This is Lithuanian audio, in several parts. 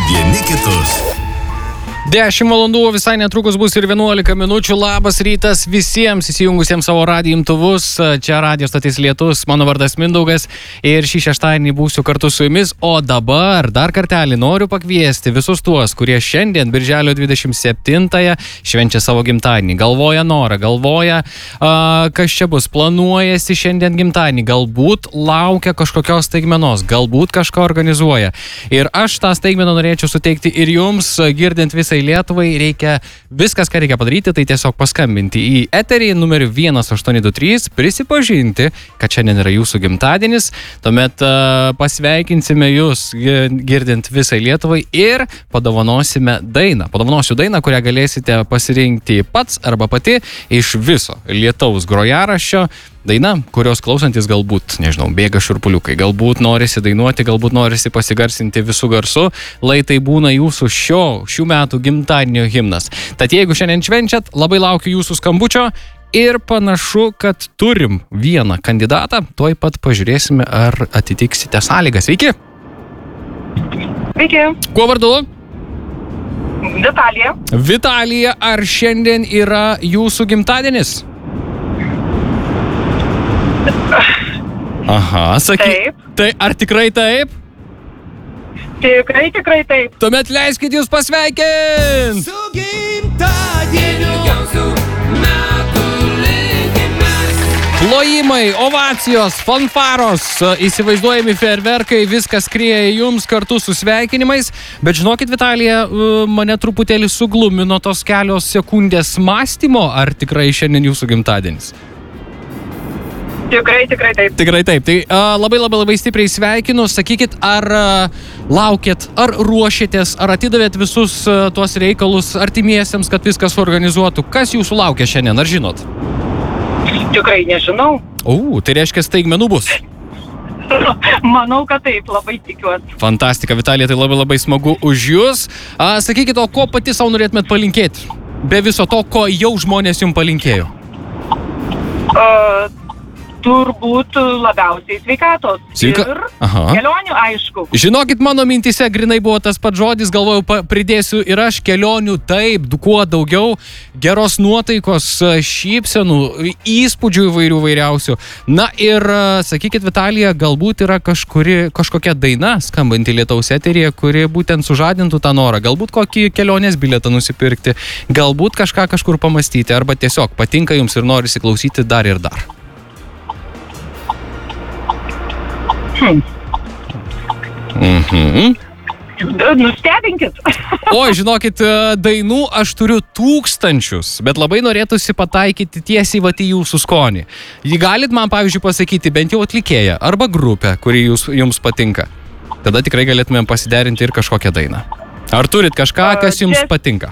vieni kitus. 10 valandų, visai netrukus bus ir 11 minučių. Labas rytas visiems įsijungusiems savo radijo imtuvus. Čia radijo stotis Lietus, mano vardas Mindaugas ir šį šeštadienį būsiu kartu su jumis. O dabar dar kartelį noriu pakviesti visus tuos, kurie šiandien, birželio 27-ąją, švenčia savo gimtadienį. Galvoja norą, galvoja, kas čia bus, planuojasi šiandien gimtadienį, galbūt laukia kažkokios staigmenos, galbūt kažką organizuoja. Ir aš tą staigmeną norėčiau suteikti ir jums, girdint visą Lietuvai, reikia viskas, ką reikia padaryti, tai tiesiog paskambinti į eterį numeriu 1823, prisipažinti, kad šiandien yra jūsų gimtadienis, tuomet pasveikinsime jūs girdint visai Lietuvai ir padovanosime dainą. Padovanosiu dainą, kurią galėsite pasirinkti pats arba pati iš viso Lietaus grojaraščio. Daina, kurios klausantis galbūt, nežinau, bėga šiurpuliukai, galbūt norisi dainuoti, galbūt norisi pasigarsinti visų garsų, lai tai būna jūsų šių metų gimtadienio himnas. Tad jeigu šiandien švenčiat, labai laukiu jūsų skambučio ir panašu, kad turim vieną kandidatą, tuoj pat pažiūrėsime, ar atitiksite sąlygas. Sveiki! Sveiki! Kuo vardu? Vitalija. Vitalija, ar šiandien yra jūsų gimtadienis? Aha, sakyk. Taip. Tai ar tikrai taip? Tikrai taip. Tuomet leiskit jūs pasveikint! Su gimtadieniu ilgiausių metų linkimės. Plojimai, ovacijos, fanfaros, įsivaizduojami fejerverkai, viskas skrieja jums kartu su sveikinimais. Bet žinokit, Vitalija, mane truputėlį suglumino tos kelios sekundės mąstymo, ar tikrai šiandien jūsų gimtadienis? Tikrai taip. Tikrai taip. Tai labai stipriai sveikinu. Sakykit, ar laukėt, ar ruošėtės, ar atidavėt visus tuos reikalus artimiesiems, kad viskas suorganizuotų? Kas jūsų laukia šiandien, ar žinot? Tikrai nežinau. Tai reiškia staigmenų bus. Manau, kad taip, labai tikiuosi. Fantastika, Vitalija, tai labai smagu už jūs. Sakykit, o ko pati savo norėtumėt palinkėti? Be viso to, ko jau žmonės jums palinkėjo. Turbūt labiausiai sveikatos. Ir kelionių, aišku. Žinokit, mano mintise grinai buvo tas pats žodis, galvoju, pridėsiu ir aš kelionių, taip, kuo daugiau, geros nuotaikos, šypsenų, įspūdžių įvairiausių. Na ir, sakykit, Vitalija, galbūt yra kažkokia daina skambanti Lietaus eteryje, kuri būtent sužadintų tą norą. Galbūt kokį kelionės bilietą nusipirkti, galbūt kažką kažkur pamastyti, arba tiesiog patinka jums ir norisi klausyti dar ir dar. Nustebinkit. Žinokit, dainų aš turiu tūkstančius, bet labai norėtųsi pataikyti tiesiai į jūsų skonį. Jį galit man, pavyzdžiui, pasakyti bent jau atlikėją arba grupę, kuri jums patinka. Tada tikrai galėtumėm pasiderinti ir kažkokią dainą. Ar turit kažką, kas jums patinka?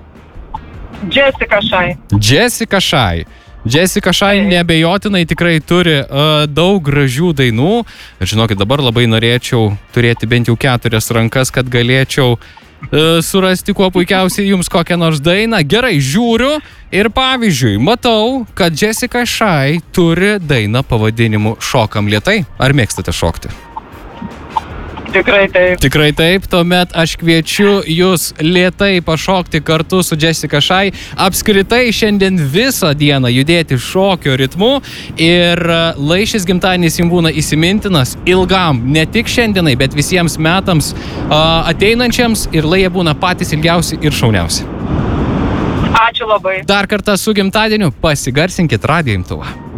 Jessica Shy. Jessica Shy neabejotinai tikrai turi daug gražių dainų. Ir žinokit, dabar labai norėčiau turėti bent jau 4 rankas, kad galėčiau surasti kuo puikiausiai jums kokią nors dainą. Gerai, žiūriu ir pavyzdžiui, matau, kad Jessica Shy turi dainą pavadinimu Šokam lėtai. Ar mėgstate šokti? Tikrai taip, tuomet aš kviečiu jūs lėtai pašokti kartu su Jessica Shy. Apskritai šiandien visą dieną judėti šokio ritmu ir lai šis gimtadienis jums būna įsimintinas ilgam, ne tik šiandienai, bet visiems metams ateinančiams ir lai jie būna patys ilgiausi ir šauniausi. Ačiū labai. Dar kartą su gimtadieniu pasigarsinkit radijo imtuvą.